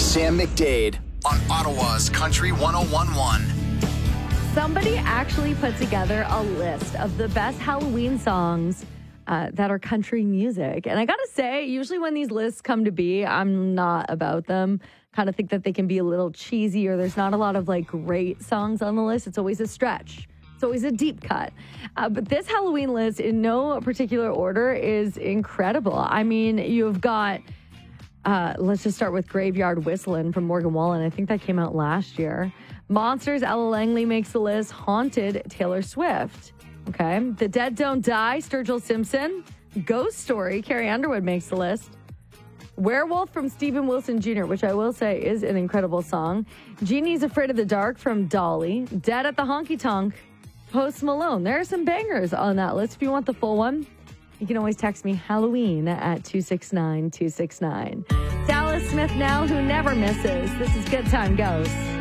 Sam McDade on Ottawa's Country 101.1. Somebody actually put together a list of the best Halloween songs that are country music. And I got to say, usually when these lists come to be, I'm not about them. Kind of think that they can be a little cheesy or there's not a lot of like great songs on the list. It's always a stretch. It's always a deep cut. But this Halloween list, in no particular order, is incredible. I mean, you've got, let's just start with Graveyard Whistlin' from Morgan Wallen. I think that came out last year. Monsters, Ella Langley makes the list. Haunted, Taylor Swift. Okay. The Dead Don't Die, Sturgill Simpson. Ghost Story, Carrie Underwood makes the list. Werewolf from Steven Wilson Jr., which I will say is an incredible song. Jeannie's Afraid of the Dark from Dolly. Dead at the Honky Tonk, Post Malone. There are some bangers on that list. If you want the full one, you can always text me Halloween at 269-269. Dallas Smith now, who never misses. This is Good Time Goes.